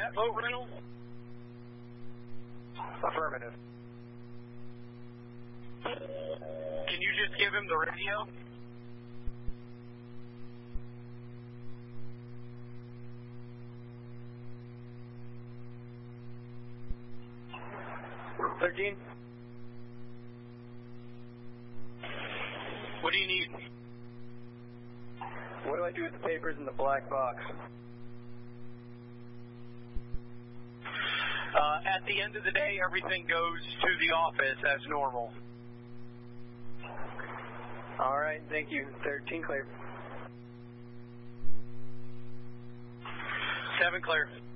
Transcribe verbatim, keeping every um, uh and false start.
that boat rental? Affirmative. Can you just give him the radio? thirteen. What do you need? What do I do with the papers in the black box? Uh, at the end of the day, everything goes to the office as normal. All right, thank you. thirteen clear. seven clear.